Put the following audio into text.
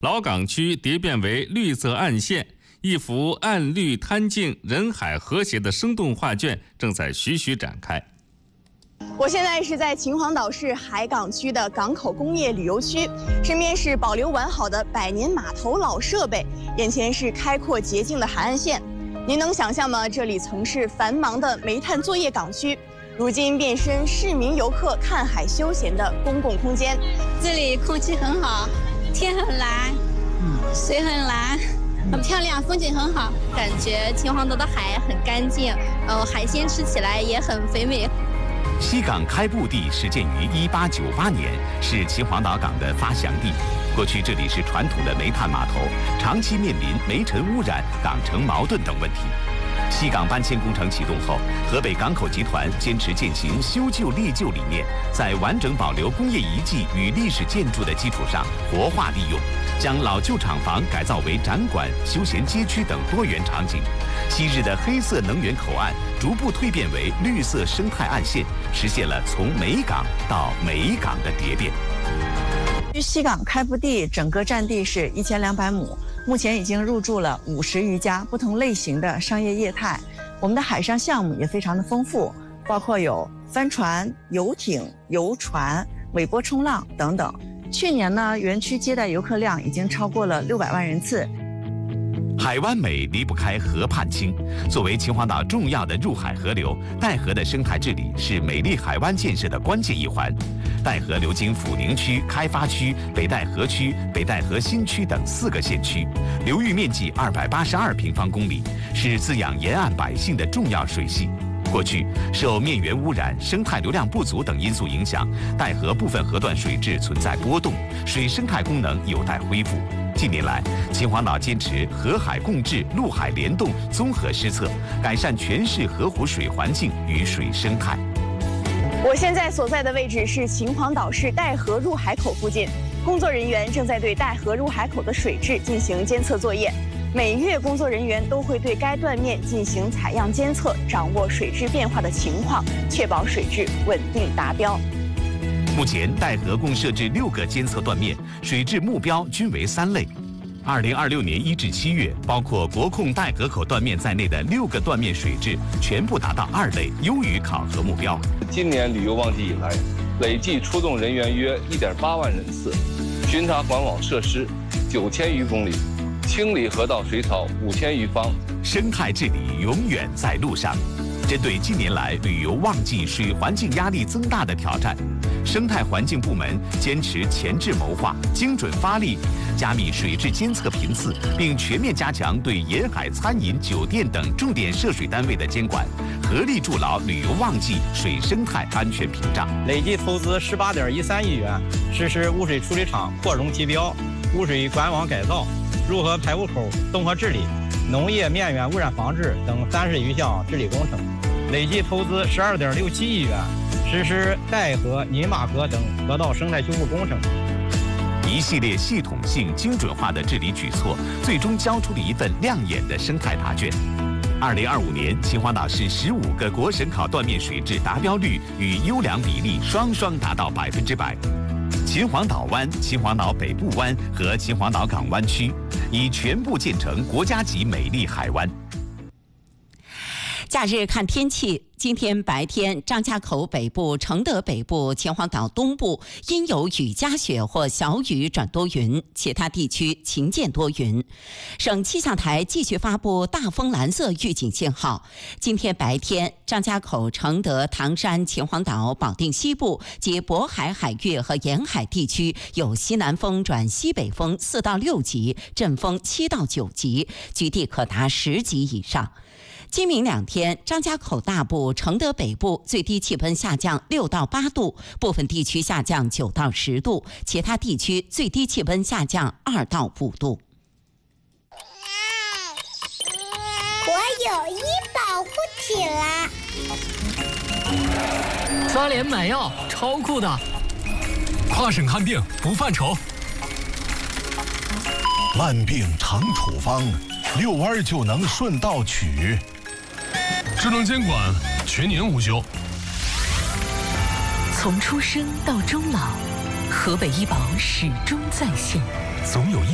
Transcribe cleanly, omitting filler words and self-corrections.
老港区蝶变为绿色暗线，一幅暗绿滩静、人海和谐的生动画卷正在徐徐展开。 我现在是在秦皇岛市海港区的港口工业旅游区，身边是保留完好的百年码头老设备，眼前是开阔洁净的海岸线。您能想象吗？这里曾是繁忙的煤炭作业港区，如今变身市民游客看海休闲的公共空间。 这里空气很好，天很蓝，水很蓝，很漂亮，风景很好。感觉秦皇岛的海很干净，海鲜吃起来也很肥美。 西港开埠地始建于1898年，是秦皇岛港的发祥地。过去这里是传统的煤炭码头，长期面临煤尘污染、港城矛盾等问题。西港搬迁工程启动后，河北港口集团坚持践行修旧立旧理念，在完整保留工业遗迹与历史建筑的基础上活化利用，将老旧厂房改造为展馆、休闲街区等多元场景。昔日的黑色能源口岸逐步蜕变为绿色生态岸线，实现了从煤港到美港的蝶变。 西港开埠地整个占地是1200亩，目前已经入驻了50余家不同类型的商业业态。我们的海上项目也非常的丰富，包括有帆船、游艇、游船、尾波冲浪等等。去年呢，园区接待游客量已经超过了600万人次。 海湾美离不开河畔清。作为秦皇岛重要的入海河流，岱河的生态治理是美丽海湾建设的关键一环。岱河流经抚宁区、开发区、北戴河区、北戴河新区等4个县区，流域面积282平方公里，是滋养沿岸百姓的重要水系。过去受面源污染、生态流量不足等因素影响，岱河部分河段水质存在波动，水生态功能有待恢复。近年来，秦皇岛坚持河海共治、陆海联动、综合施策，改善全市河湖水环境与水生态。 我现在所在的位置是秦皇岛市岱河入海口附近，工作人员正在对岱河入海口的水质进行监测作业。每月工作人员都会对该断面进行采样监测，掌握水质变化的情况，确保水质稳定达标。 目前岱河共设置6个监测断面，水质目标均为3类。2026年1至7月，包括国控岱河口断面在内的6个断面水质全部达到2类，优于考核目标。 今年旅游旺季以来，累计出动人员约1.8万人次，巡查管网设施9000余公里，清理河道水草5000余方。 生态治理永远在路上。针对近年来旅游旺季水环境压力增大的挑战，生态环境部门坚持前置谋划、精准发力，加密水质监测频次，并全面加强对沿海餐饮、酒店等重点涉水单位的监管，合力筑牢旅游旺季水生态安全屏障。 累计投资18.13亿元，实施污水处理厂扩容提标、污水管网改造、入河排污口综合治理、农业面源污染防治等30余项治理工程，累计投资12.67亿元，实施岱河、宁马河等河道生态修复工程。 一系列系统性、精准化的治理举措，最终交出了一份亮眼的生态答卷。2025年，秦皇岛市15个国省考断面水质达标率与优良比例双双达到100%。秦皇岛湾、秦皇岛北部湾和秦皇岛港湾区已全部建成国家级美丽海湾。 假日看天气，今天白天张家口北部、承德北部、秦皇岛东部阴有雨夹雪或小雨转多云，其他地区晴间多云。省气象台继续发布大风蓝色预警信号。今天白天，张家口、承德、唐山、秦皇岛、保定西部及渤海海域和沿海地区有西南风转西北风4到6级，阵风7到9级，局地可达10级以上。今明2天，张家口大部、承德北部最低气温下降6到8度，部分地区下降9到10度，其他地区最低气温下降2到5度。 我有医保护体了 ，3联买药，超酷的！跨省看病不犯愁， 烂病常处方，6弯就能顺道取。 智能监管，全年无休。 从出生到终老，河北医保始终在线， 总有